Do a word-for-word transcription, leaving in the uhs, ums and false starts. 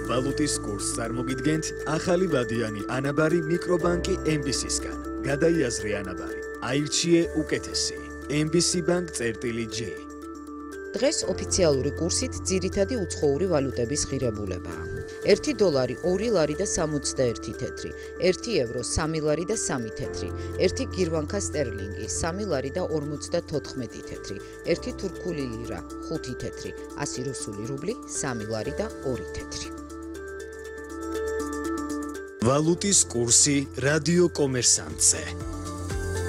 ვალუტის კურსს წარმოგიდგენთ ახალი ვადიანი ანაბარი მიკრობანკი ემ ბი სისგან. გადაიაზრე ანაბარი. აირჩიე უკეთესი. ემ ბი სი ბანკ წერტილი ჯი. დღეს ოფიციალური კურსით ძირითადი უცხოური ვალუტების ღირებულებაა. ერთი დოლარი ორი ლარი და სამოცდაერთი თეთრი, ერთი ევრო სამი ლარი და სამი თეთრი, ერთი გირვანქა სტერლინგი სამი ლარი და ორმოცდათოთხმეტი თეთრი, ერთი თურქული ლირა ხუთი თეთრი, ასი რუსული რუბლი სამი ლარი და ორი თეთრი. ვალუტის კურსი რადიო კომერსანტზე.